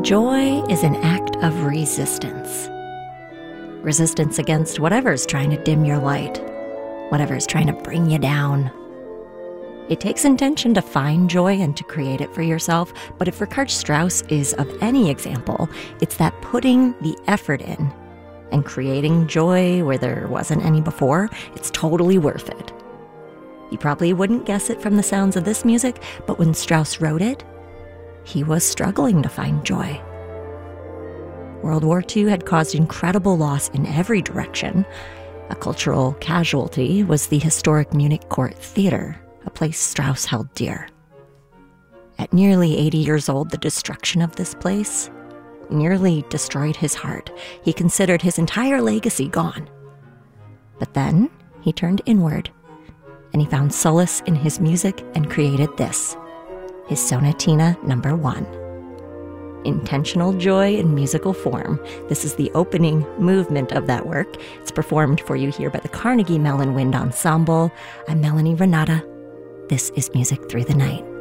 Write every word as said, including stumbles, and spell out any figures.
Joy is an act of resistance. Resistance against whatever's trying to dim your light, whatever's trying to bring you down. It takes intention to find joy and to create it for yourself, but if Richard Strauss is of any example, it's that putting the effort in and creating joy where there wasn't any before, it's totally worth it. You probably wouldn't guess it from the sounds of this music, but when Strauss wrote it, he was struggling to find joy. World War Two had caused incredible loss in every direction. A cultural casualty was the historic Munich Court Theater, a place Strauss held dear. At nearly eighty years old, the destruction of this place nearly destroyed his heart. He considered his entire legacy gone. But then he turned inward, and he found solace in his music and created this, his Sonatina Number One. Intentional joy in musical form. This is the opening movement of that work. It's performed for you here by the Carnegie Mellon Wind Ensemble. I'm Melanie Renata. This is Music Through the Night.